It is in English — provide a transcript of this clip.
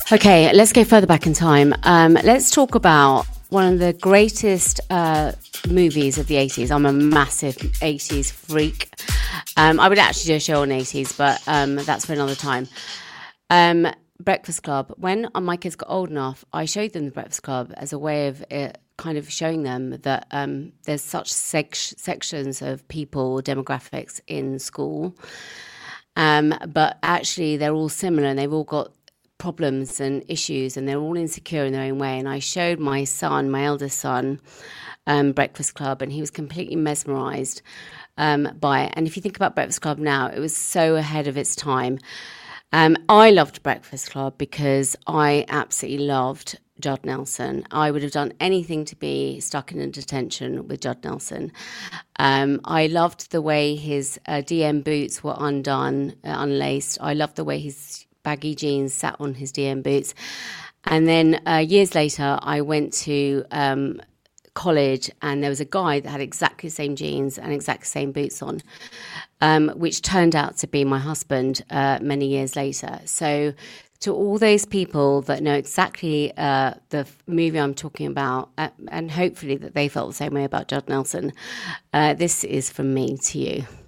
Okay, let's go further back in time. Let's talk about one of the greatest movies of the 80s. I'm a massive 80s freak. I would actually do a show on 80s, but that's for another time. Breakfast Club. When my kids got old enough, I showed them the Breakfast Club as a way of kind of showing them that there's such sections of people, demographics in school. But actually, they're all similar and they've all got problems and issues and they're all insecure in their own way. And I showed my son, my eldest son, Breakfast Club, and he was completely mesmerised by it. And if you think about Breakfast Club now, it was so ahead of its time. I loved Breakfast Club because I absolutely loved Judd Nelson. I would have done anything to be stuck in a detention with Judd Nelson. I loved the way his DM boots were unlaced. I loved the way his baggy jeans sat on his DM boots. And then years later, I went to college and there was a guy that had exactly the same jeans and exactly the same boots on, which turned out to be my husband many years later. So to all those people that know exactly the movie I'm talking about, and hopefully that they felt the same way about Judd Nelson, this is from me to you.